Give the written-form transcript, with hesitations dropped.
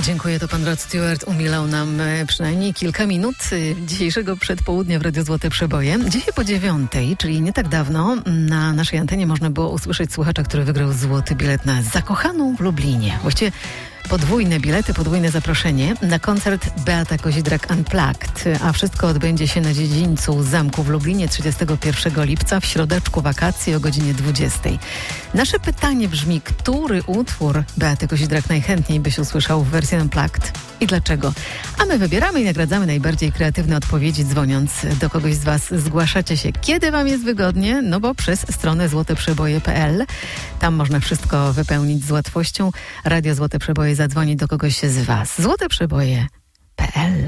Dziękuję, to pan Rod Stewart umilał nam przynajmniej kilka minut dzisiejszego przedpołudnia w Radiu Złote Przeboje. Dzisiaj po 9:00, czyli nie tak dawno, na naszej antenie można było usłyszeć słuchacza, który wygrał złoty bilet na Zakochaną w Lublinie. Właściwie podwójne bilety, podwójne zaproszenie na koncert Beata Kozidrak Unplugged, a wszystko odbędzie się na dziedzińcu zamku w Lublinie 31 lipca, w środeczku wakacji o godzinie 20:00. Nasze pytanie brzmi, który utwór Beaty Kozidrak najchętniej byś usłyszał w wersji Unplugged i dlaczego? A my wybieramy i nagradzamy najbardziej kreatywne odpowiedzi, dzwoniąc do kogoś z was. Zgłaszacie się, kiedy wam jest wygodnie, no bo przez stronę złoteprzeboje.pl. Tam można wszystko wypełnić z łatwością. Radio Złote Przeboje zadzwoni do kogoś z was. złoteprzeboje.pl